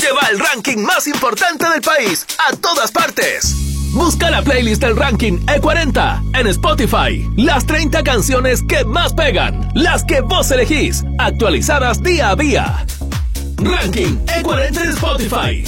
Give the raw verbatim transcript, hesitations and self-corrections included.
lleva el ranking más importante del país a todas partes. Busca la playlist del ranking E cuarenta en Spotify. Las treinta canciones que más pegan, las que vos elegís, actualizadas día a día. Ranking E cuarenta en Spotify.